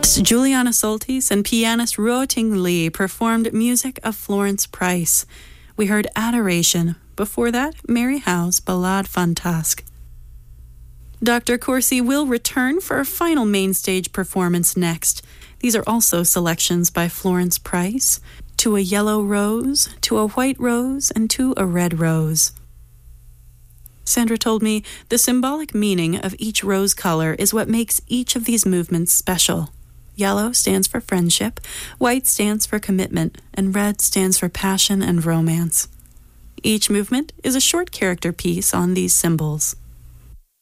Juliana Soltis and pianist Ruoting Lee performed music of Florence Price. We heard Adoration. Before that, Mary Howe's Ballade Fantasque. Dr. Corsi will return for a final main stage performance next. These are also selections by Florence Price. To a Yellow Rose, To a White Rose, and To a Red Rose. Sandra told me the symbolic meaning of each rose color is what makes each of these movements special. Yellow stands for friendship, white stands for commitment, and red stands for passion and romance. Each movement is a short character piece on these symbols.